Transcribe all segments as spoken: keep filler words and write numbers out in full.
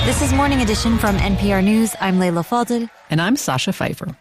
This is Morning Edition from N P R News. I'm Leila Fadel. And I'm Sasha Pfeiffer.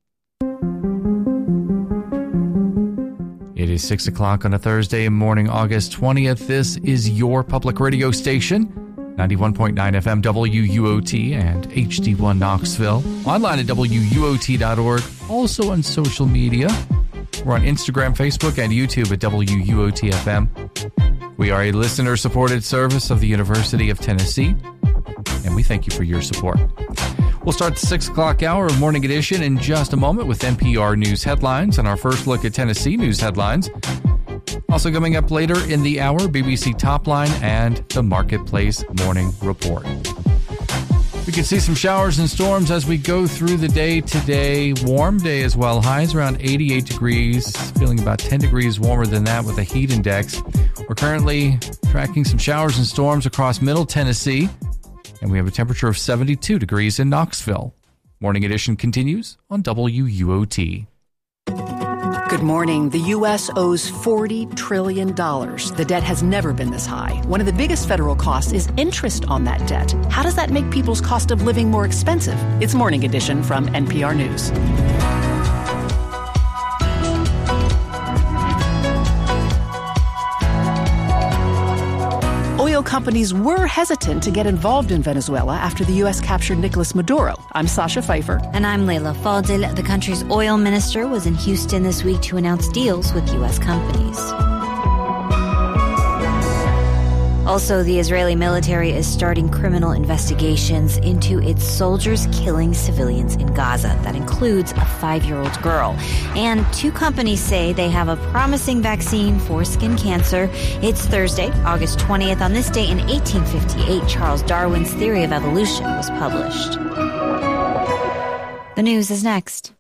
It is six o'clock on a Thursday morning, August twentieth. This is your public radio station, ninety-one point nine F M W U O T and H D one Knoxville. Online at W U O T dot org. Also on social media. We're on Instagram, Facebook, and YouTube at W U O T F M. We are a listener-supported service of the University of Tennessee, and we thank you for your support. We'll start the six o'clock hour of Morning Edition in just a moment with N P R News headlines and our first look at Tennessee news headlines. Also coming up later in the hour, B B C Topline and the Marketplace Morning Report. We can see some showers and storms as we go through the day today. Warm day as well. Highs around eighty-eight degrees, feeling about ten degrees warmer than that with a heat index. We're currently tracking some showers and storms across Middle Tennessee, and we have a temperature of seventy-two degrees in Knoxville. Morning Edition continues on W U O T. Good morning. The U S owes forty trillion dollars. The debt has never been this high. One of the biggest federal costs is interest on that debt. How does that make people's cost of living more expensive? It's Morning Edition from N P R News. Oil companies were hesitant to get involved in Venezuela after the U S captured Nicolas Maduro. I'm Sasha Pfeiffer. And I'm Leila Fadel. The country's oil minister was in Houston this week to announce deals with U S companies. Also, the Israeli military is starting criminal investigations into its soldiers killing civilians in Gaza. That includes a five-year-old girl. And two companies say they have a promising vaccine for skin cancer. It's Thursday, August twentieth. On this day in eighteen fifty-eight, Charles Darwin's theory of evolution was published. The news is next.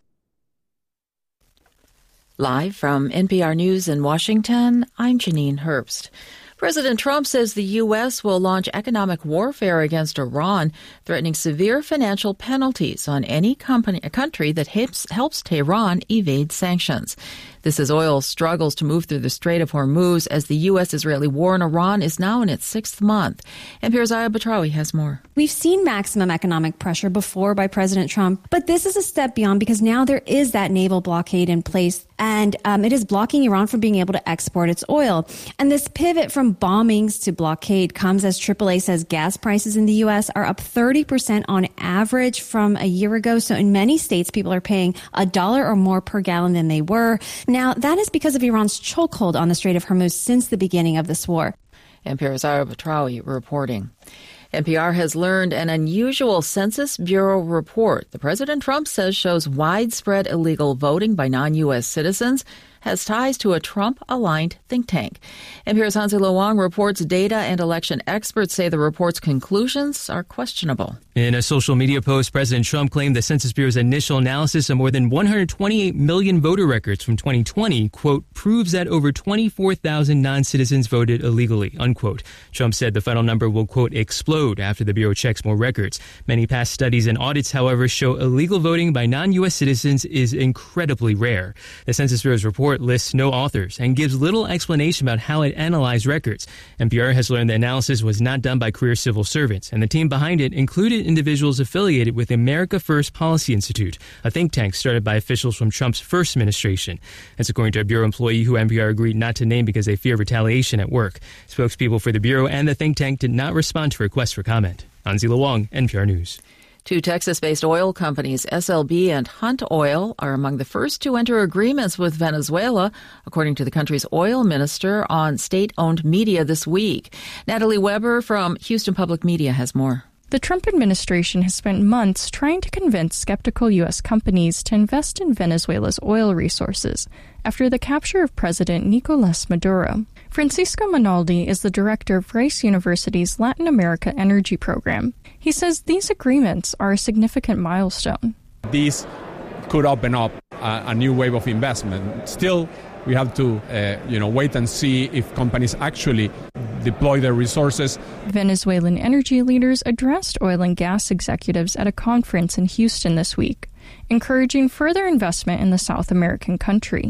Live from N P R News in Washington, I'm Janine Herbst. President Trump says the U S will launch economic warfare against Iran, threatening severe financial penalties on any company, a country that helps, helps Tehran evade sanctions. This as oil struggles to move through the Strait of Hormuz as the U S-Israeli war in Iran is now in its sixth month. N P R's Aya Batrawi has more. We've seen maximum economic pressure before by President Trump, but this is a step beyond because now there is that naval blockade in place, and um, it is blocking Iran from being able to export its oil. And this pivot from bombings to blockade comes as triple A says gas prices in the U S are up thirty percent on average from a year ago. So in many states, people are paying a dollar or more per gallon than they were. Now, that is because of Iran's chokehold on the Strait of Hormuz since the beginning of this war. N P R's Aya Batrawi reporting. N P R has learned an unusual Census Bureau report that President Trump says shows widespread illegal voting by non-U S citizens has ties to a Trump-aligned think tank. N P R's Hansi Lo Wang reports data and election experts say the report's conclusions are questionable. In a social media post, President Trump claimed the Census Bureau's initial analysis of more than one hundred twenty-eight million voter records from twenty twenty, quote, proves that over twenty-four thousand non-citizens voted illegally, unquote. Trump said the final number will, quote, explode after the Bureau checks more records. Many past studies and audits, however, show illegal voting by non-U S citizens is incredibly rare. The Census Bureau's report lists no authors and gives little explanation about how it analyzed records. N P R has learned the analysis was not done by career civil servants, and the team behind it included individuals affiliated with America First Policy Institute, a think tank started by officials from Trump's first administration. That's according to a Bureau employee who N P R agreed not to name because they fear retaliation at work. Spokespeople for the Bureau and the think tank did not respond to requests for comment. Hansi Lo Wang, N P R News. Two Texas-based oil companies, S L B and Hunt Oil, are among the first to enter agreements with Venezuela, according to the country's oil minister on state-owned media this week. Natalie Weber from Houston Public Media has more. The Trump administration has spent months trying to convince skeptical U S companies to invest in Venezuela's oil resources after the capture of President Nicolas Maduro. Francisco Monaldi is the director of Rice University's Latin America Energy Program. He says these agreements are a significant milestone. These could open up a, a new wave of investment. Still, we have to, uh, you know, wait and see if companies actually deploy their resources. Venezuelan energy leaders addressed oil and gas executives at a conference in Houston this week, encouraging further investment in the South American country.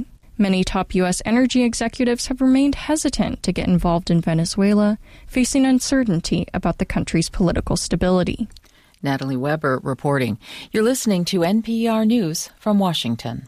Many top U S energy executives have remained hesitant to get involved in Venezuela, facing uncertainty about the country's political stability. Natalie Weber reporting. You're listening to N P R News from Washington.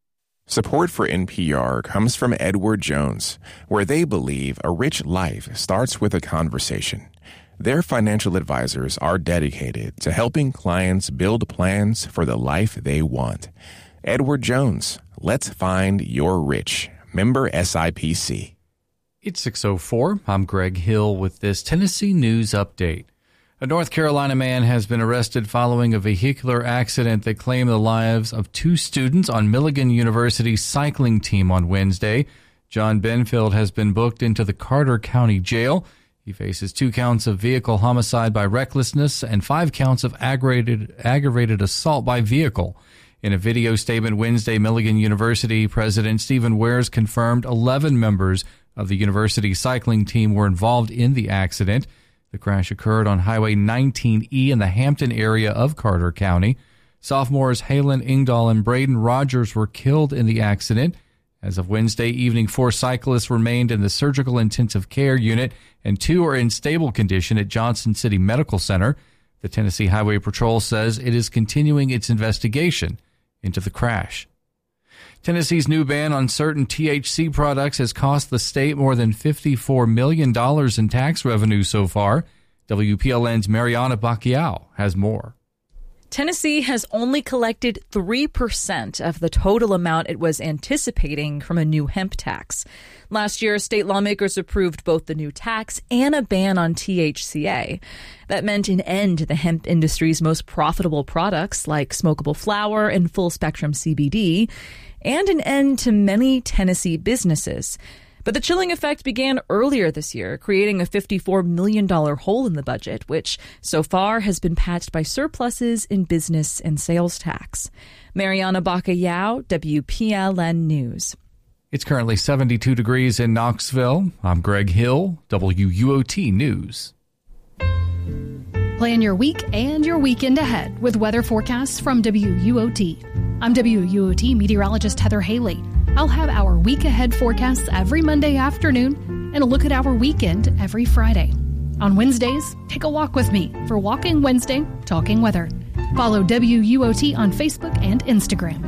Support for N P R comes from Edward Jones, where they believe a rich life starts with a conversation. Their financial advisors are dedicated to helping clients build plans for the life they want. Edward Jones, let's find your rich. Member S I P C. It's six oh four. I'm Greg Hill with this Tennessee News Update. A North Carolina man has been arrested following a vehicular accident that claimed the lives of two students on Milligan University's cycling team on Wednesday. John Benfield has been booked into the Carter County Jail. He faces two counts of vehicle homicide by recklessness and five counts of aggravated, aggravated assault by vehicle. In a video statement Wednesday, Milligan University President Stephen Wares confirmed eleven members of the university cycling team were involved in the accident. The crash occurred on Highway nineteen E in the Hampton area of Carter County. Sophomores Halen Ingdahl and Braden Rogers were killed in the accident. As of Wednesday evening, four cyclists remained in the surgical intensive care unit, and two are in stable condition at Johnson City Medical Center. The Tennessee Highway Patrol says it is continuing its investigation into the crash. Tennessee's new ban on certain T H C products has cost the state more than fifty-four million dollars in tax revenue so far. W P L N's Mariana Bacchiao has more. Tennessee has only collected three percent of the total amount it was anticipating from a new hemp tax. Last year, state lawmakers approved both the new tax and a ban on T H C A. That meant an end to the hemp industry's most profitable products like smokable flower and full-spectrum C B D, and an end to many Tennessee businesses. But the chilling effect began earlier this year, creating a fifty-four million dollars hole in the budget, which so far has been patched by surpluses in business and sales tax. Mariana Bacchiao, W P L N News. It's currently seventy-two degrees in Knoxville. I'm Greg Hill, W U O T News. Plan your week and your weekend ahead with weather forecasts from W U O T. I'm W U O T meteorologist Heather Haley. I'll have our week ahead forecasts every Monday afternoon and a look at our weekend every Friday. On Wednesdays, take a walk with me for Walking Wednesday, Talking Weather. Follow W U O T on Facebook and Instagram.